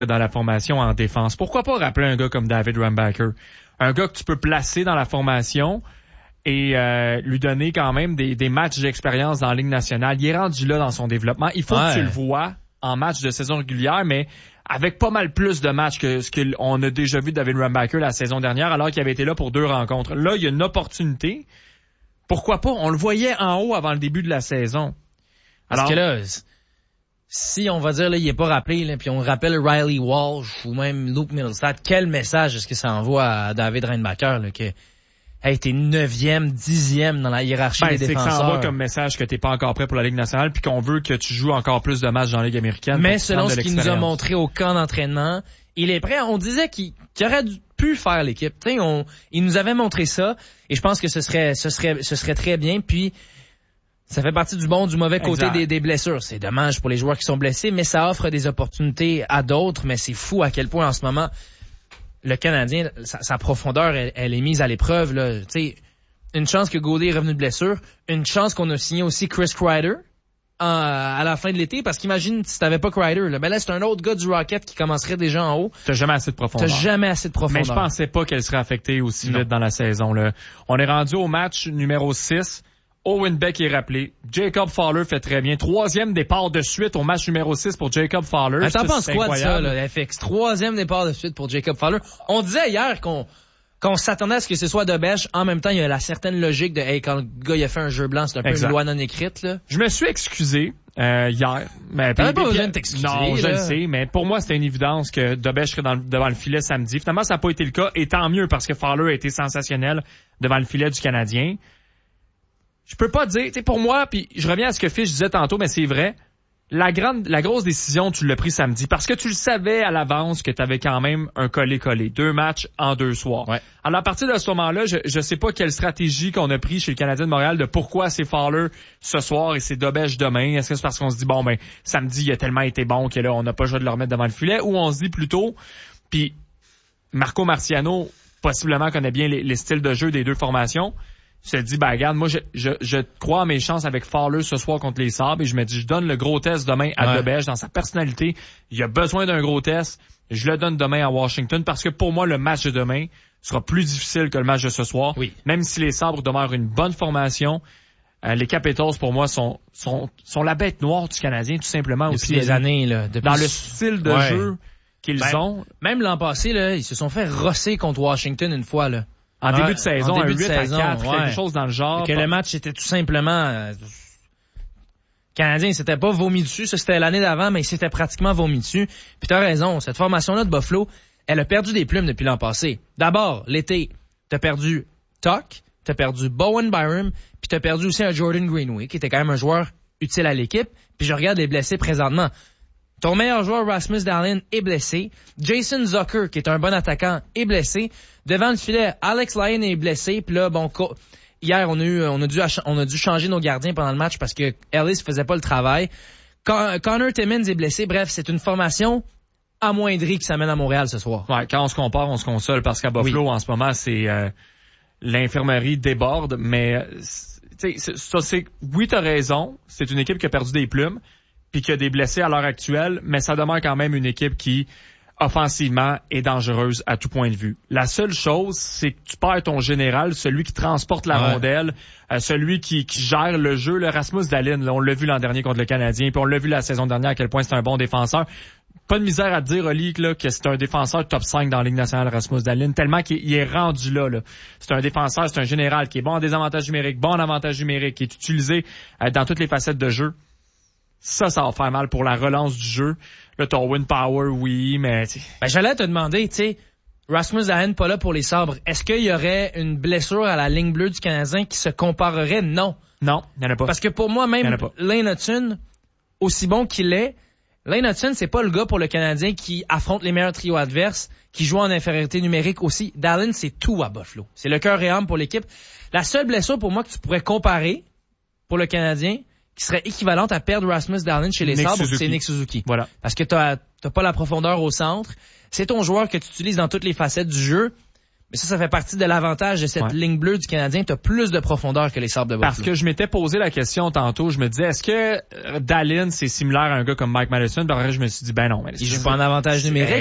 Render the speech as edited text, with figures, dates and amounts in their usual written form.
dans la formation en défense. Pourquoi pas rappeler un gars comme David Rambacker? Un gars que tu peux placer dans la formation et lui donner quand même des matchs d'expérience dans la Ligue nationale. Il est rendu là dans son développement. Il faut que tu le vois en match de saison régulière, mais avec pas mal plus de matchs que ce qu'on a déjà vu de David Rambacker la saison dernière, alors qu'il avait été là pour 2 rencontres. Là, il y a une opportunité. Pourquoi pas? On le voyait en haut avant le début de la saison. Parce que là, si on va dire, là, il est pas rappelé, là, puis on rappelle Riley Walsh ou même Luke Mittelstadt, quel message est-ce que ça envoie à David Reinbacher, là, que, hey, t'es 9e, 10e dans la hiérarchie des défenseurs. C'est que ça envoie comme message que t'es pas encore prêt pour la Ligue nationale puis qu'on veut que tu joues encore plus de matchs dans la Ligue américaine. Mais selon ce qu'il nous a montré au camp d'entraînement, il est prêt. On disait qu'il aurait pu faire l'équipe. Tu sais, il nous avait montré ça et je pense que ce serait très bien. Puis, ça fait partie du bon, du mauvais côté des blessures. C'est dommage pour les joueurs qui sont blessés, mais ça offre des opportunités à d'autres. Mais c'est fou à quel point en ce moment, le Canadien, sa profondeur, elle est mise à l'épreuve. Là. Tu sais, une chance que Gaudé est revenu de blessure, une chance qu'on a signé aussi Chris Kreider à la fin de l'été, parce qu'imagine si t'avais pas Kreider. Là, ben là, c'est un autre gars du Rocket qui commencerait déjà en haut. T'as jamais assez de profondeur. Mais je pensais pas qu'elle serait affectée aussi vite dans la saison. Là. On est rendu au match numéro 6. Owen Beck est rappelé. Jacob Fowler fait très bien. 3e départ de suite au match numéro 6 pour Jacob Fowler. T'en penses quoi de ça, là, FX? 3e départ de suite pour Jacob Fowler. On disait hier qu'on s'attendait à ce que ce soit de bêche. En même temps, il y a la certaine logique de, hey, quand le gars il a fait un jeu blanc, c'est un peu une loi non écrite, là. Je me suis excusé, hier. Mais t'avais pas besoin de t'excuser. Non, je le sais, mais pour moi, c'était une évidence que Debèche serait devant le filet samedi. Finalement, ça n'a pas été le cas, et tant mieux, parce que Fowler a été sensationnel devant le filet du Canadien. Je peux pas dire, tu sais, pour moi, puis je reviens à ce que Fish disait tantôt, mais c'est vrai, la grosse décision, tu l'as pris samedi, parce que tu le savais à l'avance que tu avais quand même un collé-collé. 2 matchs en 2 soirs. Ouais. Alors, à partir de ce moment-là, je sais pas quelle stratégie qu'on a pris chez le Canadien de Montréal de pourquoi c'est Fowler ce soir et c'est Debèche demain. Est-ce que c'est parce qu'on se dit, bon, ben, samedi, il a tellement été bon que là, on n'a pas le choix de le remettre devant le filet, ou on se dit plutôt, puis Marco Marciano, possiblement, connaît bien les styles de jeu des deux formations. Je te dis, ben regarde, moi je crois à mes chances avec Fowler ce soir contre les Sabres et je me dis, je donne le gros test demain à Debèche dans sa personnalité. Il a besoin d'un gros test. Je le donne demain à Washington parce que pour moi, le match de demain sera plus difficile que le match de ce soir. Oui. Même si les Sabres demeurent une bonne formation, les Capitals pour moi sont la bête noire du Canadien tout simplement. Depuis des années, là. Dans le style de jeu qu'ils ont. Même l'an passé, là, ils se sont fait rosser contre Washington une fois, là. En début de saison, un 8-4, quelque chose dans le genre. Que le match était tout simplement... Canadien, c'était pas vomi dessus. Ça, c'était l'année d'avant, mais il s'était pratiquement vomi dessus. Puis t'as raison, cette formation-là de Buffalo, elle a perdu des plumes depuis l'an passé. D'abord, l'été, t'as perdu Tuck, t'as perdu Bowen Byram, puis t'as perdu aussi un Jordan Greenway, qui était quand même un joueur utile à l'équipe. Puis je regarde les blessés présentement. Ton meilleur joueur, Rasmus Dahlin, est blessé. Jason Zucker, qui est un bon attaquant, est blessé. Devant le filet, Alex Lyon est blessé. Puis là, bon, hier, on a dû changer nos gardiens pendant le match parce que Ellis faisait pas le travail. Connor Timmins est blessé. Bref, c'est une formation amoindrie qui s'amène à Montréal ce soir. Ouais, quand on se compare, on se console parce qu'à Buffalo, en ce moment, c'est l'infirmerie déborde. Mais oui, t'as raison. C'est une équipe qui a perdu des plumes puis qui a des blessés à l'heure actuelle, mais ça demeure quand même une équipe qui, offensivement, est dangereuse à tout point de vue. La seule chose, c'est que tu perds ton général, celui qui transporte la rondelle, celui qui gère le jeu. Le Rasmus Dahlin, là, on l'a vu l'an dernier contre le Canadien, puis on l'a vu la saison dernière à quel point c'est un bon défenseur. Pas de misère à te dire, Oli, là, que c'est un défenseur top 5 dans la Ligue nationale, Rasmus Dahlin, tellement qu'il est rendu là. C'est un défenseur, c'est un général qui est bon en désavantage numérique, bon en avantage numérique, qui est utilisé dans toutes les facettes de jeu. Ça va faire mal pour la relance du jeu. Là, ton win power, oui, mais... j'allais te demander, tu sais, Rasmus Dahlin pas là pour les Sabres. Est-ce qu'il y aurait une blessure à la ligne bleue du Canadien qui se comparerait? Non. Non, il n'y en a pas. Parce que pour moi, même Lane Hutton, aussi bon qu'il est, Lane Hutton, c'est pas le gars pour le Canadien qui affronte les meilleurs trios adverses, qui joue en infériorité numérique aussi. Dahlin, c'est tout à Buffalo. C'est le cœur et âme pour l'équipe. La seule blessure pour moi que tu pourrais comparer pour le Canadien, qui serait équivalente à perdre Rasmus Dahlin chez les Sabres, c'est Nick Suzuki. Voilà. Parce que t'as pas la profondeur au centre. C'est ton joueur que tu utilises dans toutes les facettes du jeu. Mais ça fait partie de l'avantage de cette ligne bleue du Canadien. Tu as plus de profondeur que les Sabres de Buffalo. Parce que je m'étais posé la question tantôt, je me disais, est-ce que Dahlin, c'est similaire à un gars comme Mike Matheson? Alors, je me suis dit, ben non. Mais il joue pas en avantage numérique.